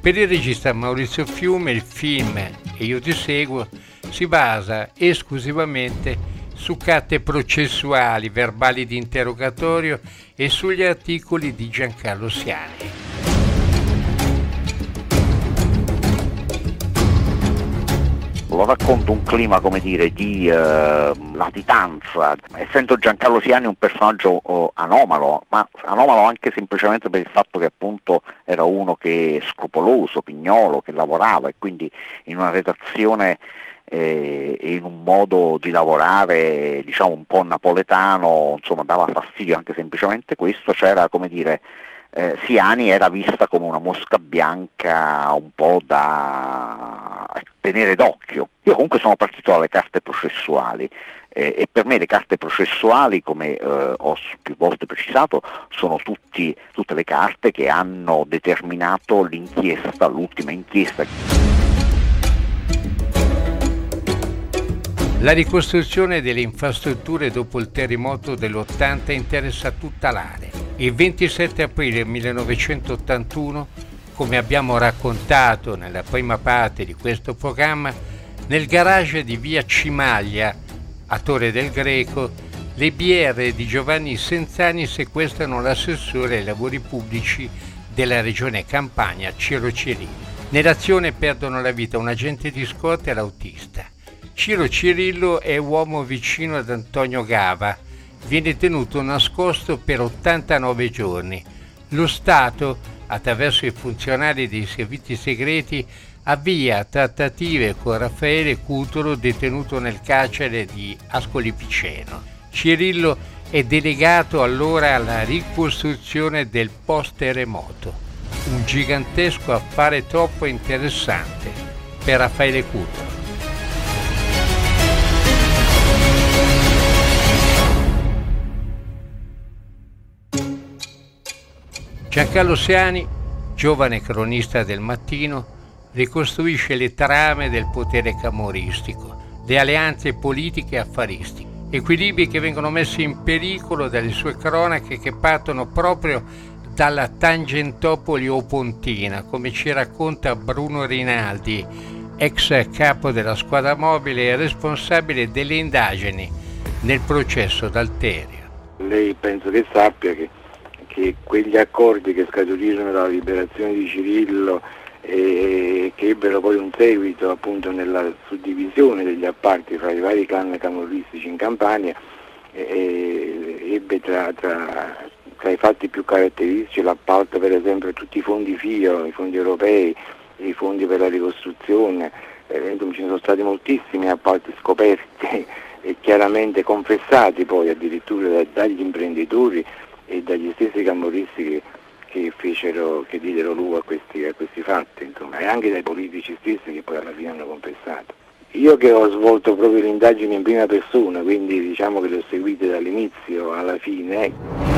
Per il regista Maurizio Fiume il film E io ti seguo si basa esclusivamente su carte processuali, verbali di interrogatorio e sugli articoli di Giancarlo Siani. Lo racconta un clima, come dire, di latitanza, essendo Giancarlo Siani un personaggio anomalo, ma anomalo anche semplicemente per il fatto che appunto era uno che scrupoloso, pignolo, che lavorava e quindi in una redazione e in un modo di lavorare diciamo un po' napoletano, insomma dava fastidio anche semplicemente questo, c'era, come dire, Siani era vista come una mosca bianca un po' da tenere d'occhio. Io comunque sono partito dalle carte processuali e per me le carte processuali, come ho più volte precisato, sono tutte le carte che hanno determinato l'inchiesta, l'ultima inchiesta. La ricostruzione delle infrastrutture dopo il terremoto dell'80 interessa tutta l'area. Il 27 aprile 1981, come abbiamo raccontato nella prima parte di questo programma, nel garage di via Cimaglia, a Torre del Greco, le BR di Giovanni Senzani sequestrano l'assessore ai lavori pubblici della regione Campania, Ciro Cirillo. Nell'azione perdono la vita un agente di scorta e l'autista. Ciro Cirillo è uomo vicino ad Antonio Gava, viene tenuto nascosto per 89 giorni. Lo Stato, attraverso i funzionari dei servizi segreti, avvia trattative con Raffaele Cutolo, detenuto nel carcere di Ascoli Piceno. Cirillo è delegato allora alla ricostruzione del post-terremoto, un gigantesco affare troppo interessante per Raffaele Cutolo. Giancarlo Siani, giovane cronista del Mattino, ricostruisce le trame del potere camorristico, le alleanze politiche e affaristiche, equilibri che vengono messi in pericolo dalle sue cronache che partono proprio dalla Tangentopoli o Pontina, come ci racconta Bruno Rinaldi, ex capo della squadra mobile e responsabile delle indagini nel processo d'Alterio. Lei penso che sappia che quegli accordi che scaturirono dalla liberazione di Cirillo e che ebbero poi un seguito appunto nella suddivisione degli appalti fra i vari clan camorristici in Campania, ebbe tra i fatti più caratteristici l'appalto per esempio a tutti i fondi FIO, i fondi europei, i fondi per la ricostruzione, ce ne sono stati moltissimi appalti scoperti e chiaramente confessati poi addirittura dagli imprenditori e dagli stessi camorristi che diedero luogo a questi fatti, insomma, e anche dai politici stessi che poi alla fine hanno confessato. Io che ho svolto proprio le indagini in prima persona, quindi diciamo che le ho seguite dall'inizio alla fine.